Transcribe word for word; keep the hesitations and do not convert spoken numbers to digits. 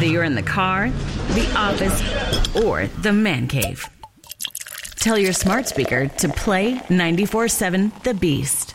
whether you're in the car, the office, or the man cave. Tell your smart speaker to play ninety-four seven The Beast.